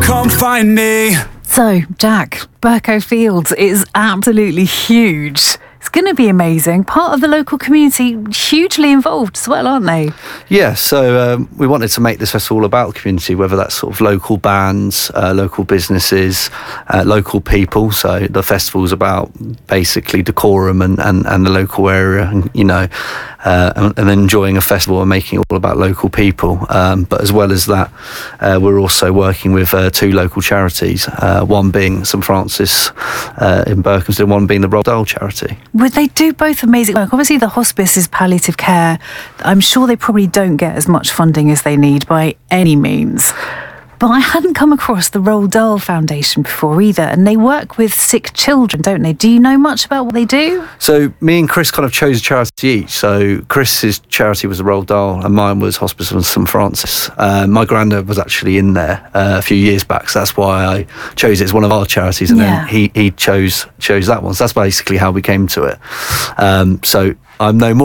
come find me. So, Jack, Burko Fields is absolutely huge. It's going to be amazing. Part of the local community, hugely involved as well, aren't they? Yeah, so we wanted to make this festival about the community, whether that's sort of local bands, local businesses, local people. So the festival's about basically decorum and the local area, and, you know, and enjoying a festival and making it all about local people. But as well as that, we're also working with two local charities, one being St Francis in Berkhamsted, and one being the Roald Dahl charity. Well, they do both amazing work. Obviously, the hospice is palliative care. I'm sure they probably don't get as much funding as they need by any means. But I hadn't come across the Roald Dahl Foundation before either, and they work with sick children, don't they? Do you know much about what they do? So me and Chris kind of chose a charity each. So Chris's charity was the Roald Dahl, and mine was Hospice of St Francis. My granddad was actually in there a few years back, so that's why I chose it as one of our charities, and then he chose that one. So that's basically how we came to it. So I'm no more